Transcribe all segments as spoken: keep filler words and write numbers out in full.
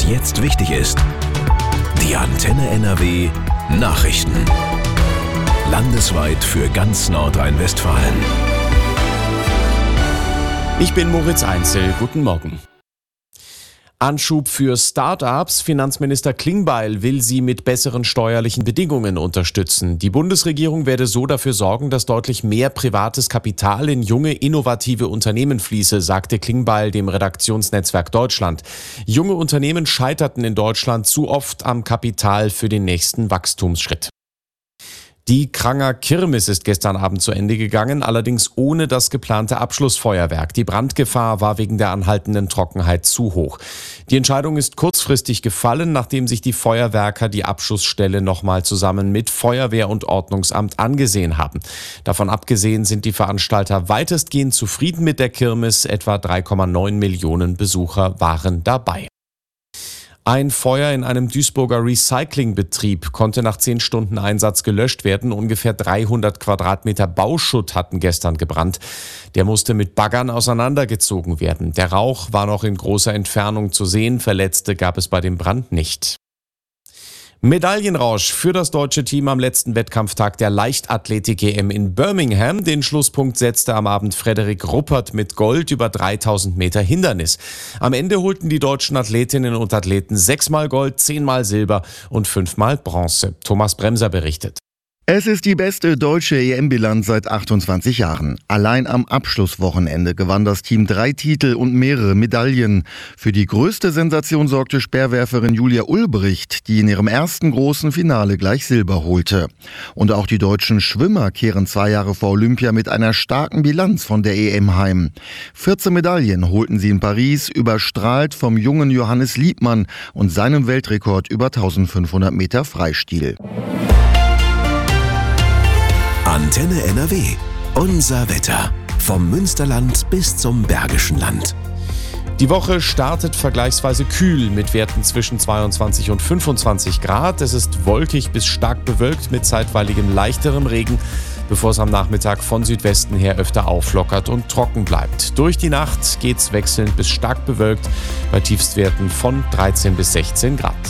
jetzt wichtig ist. Die Antenne N R W Nachrichten. Landesweit für ganz Nordrhein-Westfalen. Ich bin Moritz Einzel. Guten Morgen. Anschub für Start-ups. Finanzminister Klingbeil will sie mit besseren steuerlichen Bedingungen unterstützen. Die Bundesregierung werde so dafür sorgen, dass deutlich mehr privates Kapital in junge, innovative Unternehmen fließe, sagte Klingbeil dem Redaktionsnetzwerk Deutschland. Junge Unternehmen scheiterten in Deutschland zu oft am Kapital für den nächsten Wachstumsschritt. Die Kranger Kirmes ist gestern Abend zu Ende gegangen, allerdings ohne das geplante Abschlussfeuerwerk. Die Brandgefahr war wegen der anhaltenden Trockenheit zu hoch. Die Entscheidung ist kurzfristig gefallen, nachdem sich die Feuerwerker die Abschussstelle nochmal zusammen mit Feuerwehr und Ordnungsamt angesehen haben. Davon abgesehen sind die Veranstalter weitestgehend zufrieden mit der Kirmes. Etwa drei Komma neun Millionen Besucher waren dabei. Ein Feuer in einem Duisburger Recyclingbetrieb konnte nach zehn Stunden Einsatz gelöscht werden. Ungefähr dreihundert Quadratmeter Bauschutt hatten gestern gebrannt. Der musste mit Baggern auseinandergezogen werden. Der Rauch war noch in großer Entfernung zu sehen. Verletzte gab es bei dem Brand nicht. Medaillenrausch für das deutsche Team am letzten Wettkampftag der Leichtathletik-E M in Birmingham. Den Schlusspunkt setzte am Abend Frederik Ruppert mit Gold über dreitausend Meter Hindernis. Am Ende holten die deutschen Athletinnen und Athleten sechsmal Gold, zehnmal Silber und fünfmal Bronze. Thomas Bremser berichtet. Es ist die beste deutsche E M-Bilanz seit achtundzwanzig Jahren. Allein am Abschlusswochenende gewann das Team drei Titel und mehrere Medaillen. Für die größte Sensation sorgte Speerwerferin Julia Ulbricht, die in ihrem ersten großen Finale gleich Silber holte. Und auch die deutschen Schwimmer kehren zwei Jahre vor Olympia mit einer starken Bilanz von der E M heim. vierzehn Medaillen holten sie in Paris, überstrahlt vom jungen Johannes Liebmann und seinem Weltrekord über eintausendfünfhundert Meter Freistil. Antenne N R W. Unser Wetter. Vom Münsterland bis zum Bergischen Land. Die Woche startet vergleichsweise kühl mit Werten zwischen zweiundzwanzig und fünfundzwanzig Grad. Es ist wolkig bis stark bewölkt mit zeitweiligem leichterem Regen, bevor es am Nachmittag von Südwesten her öfter auflockert und trocken bleibt. Durch die Nacht geht's wechselnd bis stark bewölkt bei Tiefstwerten von dreizehn bis sechzehn Grad.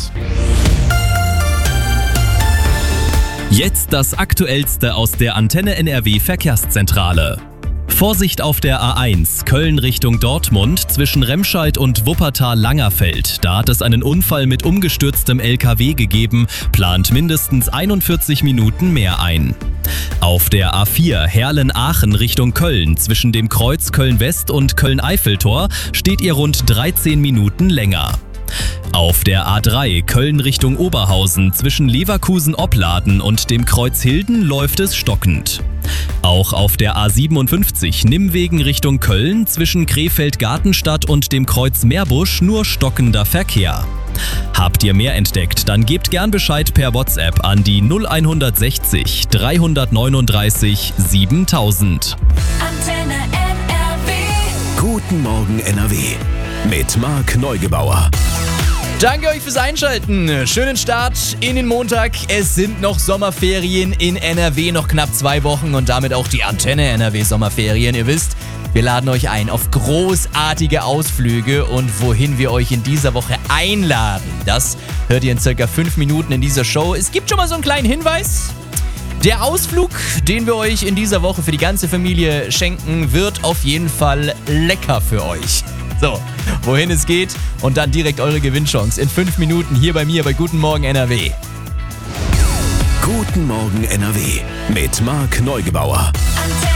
Jetzt das Aktuellste aus der Antenne N R W Verkehrszentrale. Vorsicht auf der A eins, Köln Richtung Dortmund, zwischen Remscheid und Wuppertal-Langerfeld. Da hat es einen Unfall mit umgestürztem L K W gegeben, plant mindestens einundvierzig Minuten mehr ein. Auf der A vier, Herlen-Aachen Richtung Köln, zwischen dem Kreuz Köln-West und Köln-Eiffeltor, steht ihr rund dreizehn Minuten länger. Auf der A drei, Köln Richtung Oberhausen, zwischen Leverkusen-Opladen und dem Kreuz Hilden läuft es stockend. Auch auf der A siebenundfünfzig, Nimwegen Richtung Köln, zwischen Krefeld-Gartenstadt und dem Kreuz Meerbusch nur stockender Verkehr. Habt ihr mehr entdeckt, dann gebt gern Bescheid per WhatsApp an die null eins sechzig dreihundertneununddreißig siebentausend. Antenne N R W. Guten Morgen N R W. Mit Marc Neugebauer. Danke euch fürs Einschalten. Schönen Start in den Montag. Es sind noch Sommerferien in N R W, noch knapp zwei Wochen und damit auch die Antenne N R W Sommerferien. Ihr wisst, wir laden euch ein auf großartige Ausflüge und wohin wir euch in dieser Woche einladen, das hört ihr in circa fünf Minuten in dieser Show. Es gibt schon mal so einen kleinen Hinweis. Der Ausflug, den wir euch in dieser Woche für die ganze Familie schenken, wird auf jeden Fall lecker für euch. So, wohin es geht und dann direkt eure Gewinnchance in fünf Minuten hier bei mir bei Guten Morgen N R W. Guten Morgen N R W mit Marc Neugebauer. Antenne